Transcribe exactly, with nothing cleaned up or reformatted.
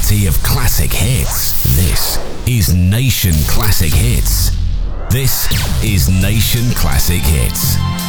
variety of classic hits. This is Nation Classic Hits. This is Nation Classic Hits.